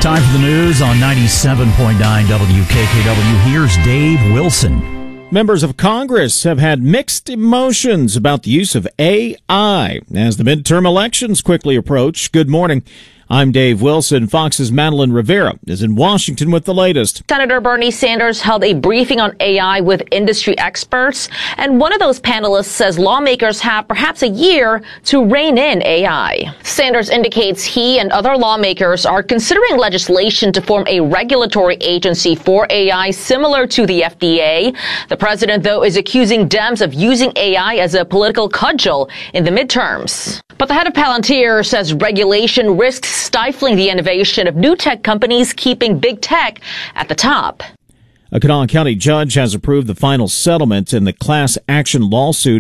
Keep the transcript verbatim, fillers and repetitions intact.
Time for the news on ninety-seven point nine W K K W. Here's Dave Wilson. Members of Congress have had mixed emotions about the use of A I as the midterm elections quickly approach. Good morning. I'm Dave Wilson. Fox's Madeline Rivera is in Washington with the latest. Senator Bernie Sanders held a briefing on A I with industry experts, and one of those panelists says lawmakers have perhaps a year to rein in A I. Sanders indicates he and other lawmakers are considering legislation to form a regulatory agency for A I similar to the F D A. The president, though, is accusing Dems of using A I as a political cudgel in the midterms. But the head of Palantir says regulation risks stifling the innovation of new tech companies, keeping big tech at the top. A Kanawha County judge has approved the final settlement in the class action lawsuit